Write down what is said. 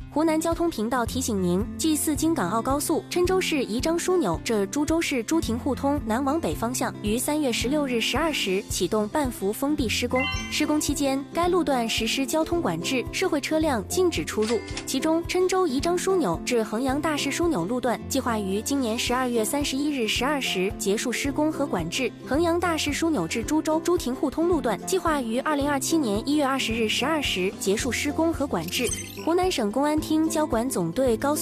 湖南交通频道提醒您：G4京港澳高速郴州市宜章枢纽至株洲市朱亭互通南往北方向于3月16日12时启动半幅封闭施工。施工期间，该路段实施交通管制，社会车辆禁止出入。其中，郴州宜章枢纽至衡阳大市枢纽路段计划于今年12月31日12时结束施工和管制；衡阳大市枢纽至株洲朱亭互通路段计划于2027年1月20日12时结束施工和管制。湖南省公安厅交管总队高速